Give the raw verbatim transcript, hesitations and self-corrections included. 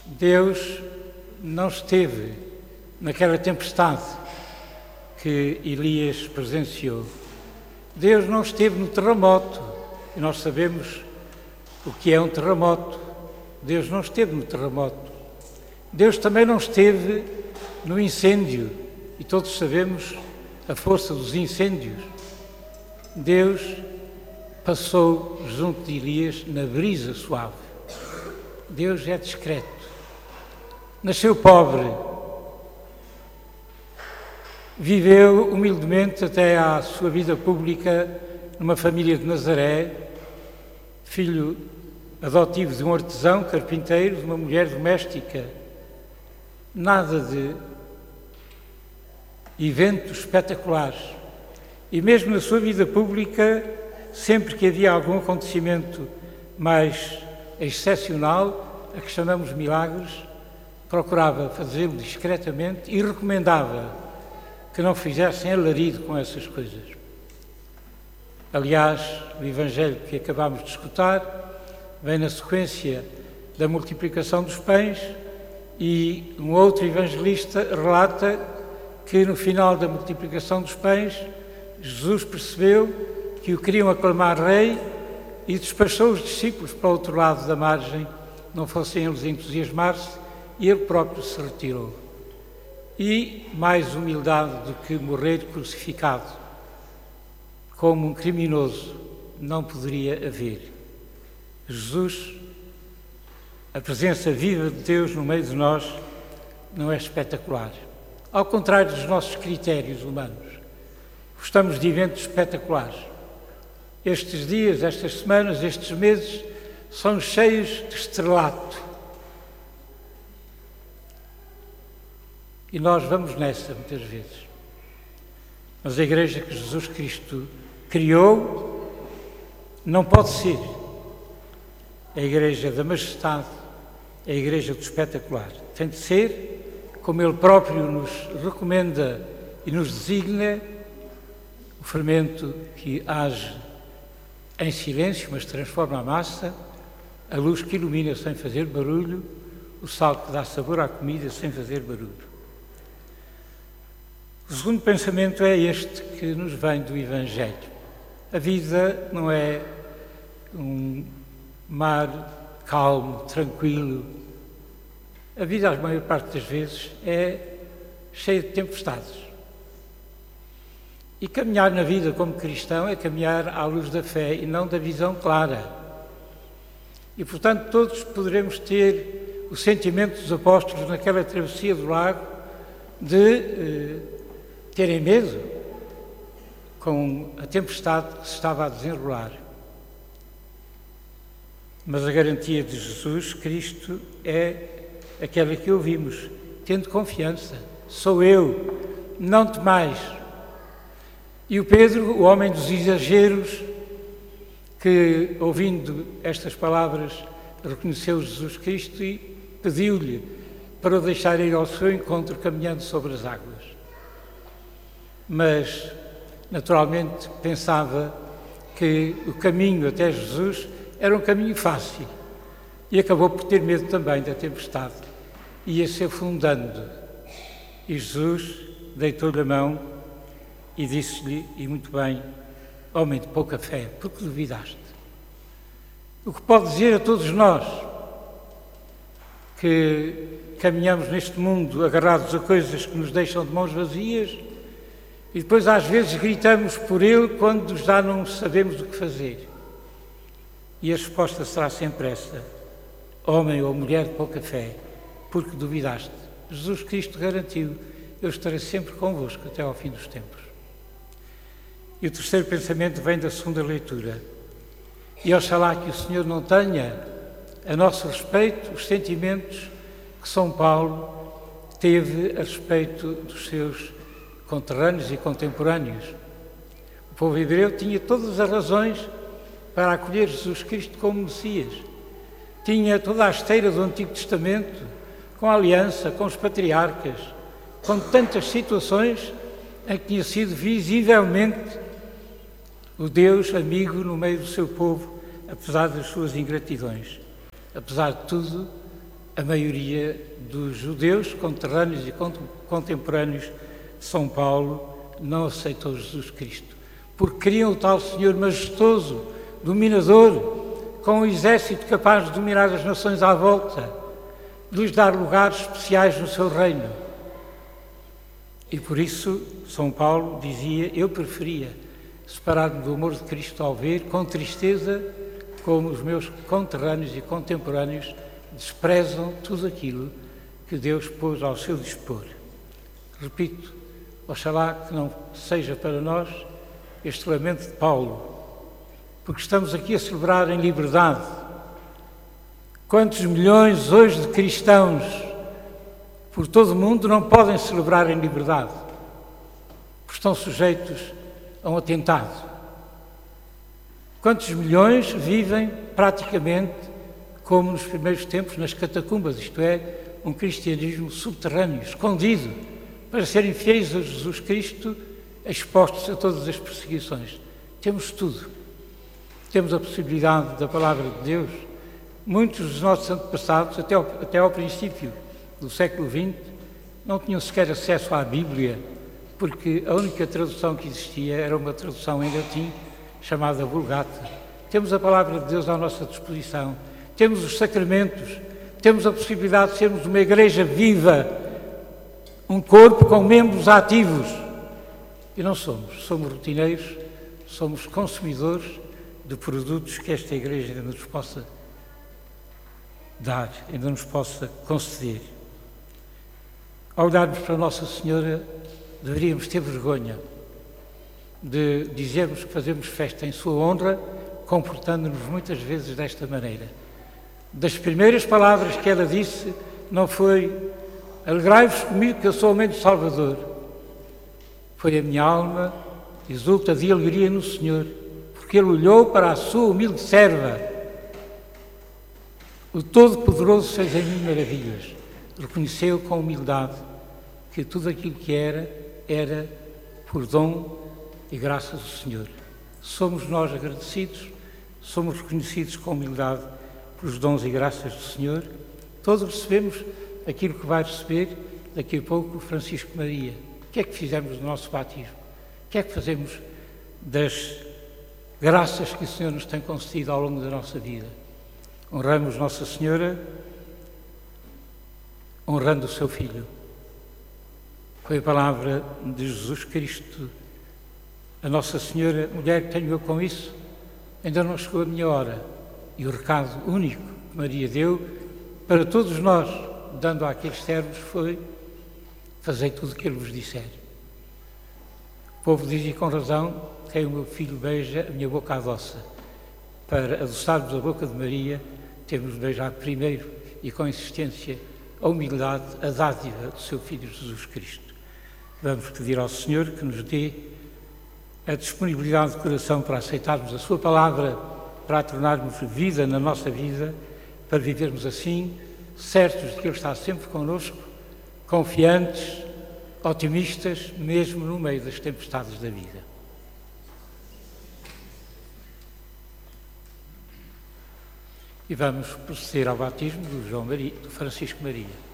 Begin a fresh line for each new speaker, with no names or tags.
Deus não esteve naquela tempestade que Elias presenciou. Deus não esteve no terremoto, e nós sabemos o que é um terremoto. Deus não esteve no terremoto. Deus também não esteve no incêndio, e todos sabemos a força dos incêndios. Deus passou junto de Elias na brisa suave. Deus é discreto. Nasceu pobre, viveu humildemente até à sua vida pública numa família de Nazaré, filho adotivo de um artesão carpinteiro, de uma mulher doméstica. Nada de eventos espetaculares. E mesmo na sua vida pública, sempre que havia algum acontecimento mais excepcional, a que chamamos milagres, procurava fazê-lo discretamente e recomendava que não fizessem alarido com essas coisas. Aliás, o Evangelho que acabámos de escutar vem na sequência da multiplicação dos pães, e um outro evangelista relata que no final da multiplicação dos pães Jesus percebeu que o queriam aclamar rei e despachou os discípulos para o outro lado da margem, não fossem eles entusiasmar-se, e ele próprio se retirou. E mais humildade do que morrer crucificado como um criminoso não poderia haver. Jesus, a presença viva de Deus no meio de nós, não é espetacular. Ao contrário dos nossos critérios humanos, gostamos de eventos espetaculares. Estes dias, estas semanas, estes meses são cheios de estrelato. E nós vamos nessa, muitas vezes. Mas a Igreja que Jesus Cristo criou não pode ser a Igreja da majestade, a Igreja do espetacular. Tem de ser, como Ele próprio nos recomenda e nos designa, o fermento que age em silêncio, mas transforma a massa, a luz que ilumina sem fazer barulho, o sal que dá sabor à comida sem fazer barulho. O segundo pensamento é este que nos vem do Evangelho. A vida não é um mar calmo, tranquilo. A vida, a maior parte das vezes, é cheia de tempestades. E caminhar na vida como cristão é caminhar à luz da fé e não da visão clara. E, portanto, todos poderemos ter o sentimento dos apóstolos naquela travessia do lago de eh, terem medo com a tempestade que se estava a desenrolar. Mas a garantia de Jesus Cristo é aquela que ouvimos: tendo confiança, sou eu, não temais. E o Pedro, o homem dos exageros, que, ouvindo estas palavras, reconheceu Jesus Cristo e pediu-lhe para o deixar ir ao seu encontro caminhando sobre as águas. Mas, naturalmente, pensava que o caminho até Jesus era um caminho fácil e acabou por ter medo também da tempestade. Ia-se afundando. E Jesus deitou-lhe a mão e disse-lhe, e muito bem: homem de pouca fé, por que duvidaste? O que pode dizer a todos nós que caminhamos neste mundo agarrados a coisas que nos deixam de mãos vazias e depois às vezes gritamos por ele quando já não sabemos o que fazer. E a resposta será sempre essa: homem ou mulher de pouca fé, porque duvidaste. Jesus Cristo garantiu: eu estarei sempre convosco até ao fim dos tempos. E o terceiro pensamento vem da segunda leitura. E oxalá que o Senhor não tenha a nosso respeito os sentimentos que São Paulo teve a respeito dos seus conterrâneos e contemporâneos. O povo hebreu tinha todas as razões para acolher Jesus Cristo como Messias. Tinha toda a esteira do Antigo Testamento, com a aliança, com os patriarcas, com tantas situações em que tinha sido visivelmente o Deus amigo no meio do seu povo, apesar das suas ingratidões. Apesar de tudo, a maioria dos judeus conterrâneos e contemporâneos de São Paulo não aceitou Jesus Cristo, porque queriam o tal Senhor majestoso, dominador, com um exército capaz de dominar as nações à volta, de lhes dar lugares especiais no seu reino. E por isso São Paulo dizia: eu preferia separar-me do amor de Cristo ao ver, com tristeza, como os meus conterrâneos e contemporâneos desprezam tudo aquilo que Deus pôs ao seu dispor. Repito, oxalá que não seja para nós este lamento de Paulo, porque estamos aqui a celebrar em liberdade. Quantos milhões hoje de cristãos por todo o mundo não podem celebrar em liberdade, porque estão sujeitos a um atentado? Quantos milhões vivem praticamente como nos primeiros tempos nas catacumbas, isto é, um cristianismo subterrâneo, escondido, para serem fiéis a Jesus Cristo, expostos a todas as perseguições? Temos tudo. Temos a possibilidade da palavra de Deus. Muitos dos nossos antepassados, até ao, até ao princípio do século vinte, não tinham sequer acesso à Bíblia, porque a única tradução que existia era uma tradução em latim chamada Vulgata. Temos a palavra de Deus à nossa disposição, temos os sacramentos, temos a possibilidade de sermos uma igreja viva, um corpo com membros ativos. E não somos, somos rotineiros, somos consumidores de produtos que esta igreja ainda nos possa dar, ainda nos possa conceder. Ao olharmos para Nossa Senhora, deveríamos ter vergonha de dizermos que fazemos festa em sua honra, comportando-nos muitas vezes desta maneira. Das primeiras palavras que ela disse não foi: alegrai-vos comigo que eu sou o meio do Salvador. Foi: a minha alma exulta de alegria no Senhor, porque Ele olhou para a sua humilde serva. O Todo-Poderoso fez em mim maravilhas. Reconheceu com humildade que tudo aquilo que era, era por dom e graça do Senhor. Somos nós agradecidos, somos reconhecidos com humildade pelos dons e graças do Senhor. Todos recebemos aquilo que vai receber daqui a pouco Francisco Maria. O que é que fizemos do nosso batismo? O que é que fazemos das graças que o Senhor nos tem concedido ao longo da nossa vida? Honramos Nossa Senhora honrando o seu Filho. Foi a palavra de Jesus Cristo. A Nossa Senhora: mulher, tenho eu com isso? Ainda não chegou a minha hora. E o recado único que Maria deu para todos nós, dando àqueles servos, foi: fazei tudo o que Ele vos disser. O povo diz, e com razão: quem o meu filho beija, a minha boca adoça. Para adoçarmos a boca de Maria, temos de beijar primeiro e com insistência a humildade, a dádiva do seu Filho Jesus Cristo. Vamos pedir ao Senhor que nos dê a disponibilidade de coração para aceitarmos a sua palavra, para a tornarmos vida na nossa vida, para vivermos assim, certos de que Ele está sempre connosco, confiantes, otimistas, mesmo no meio das tempestades da vida. E vamos proceder ao batismo do João Maria, do Francisco Maria.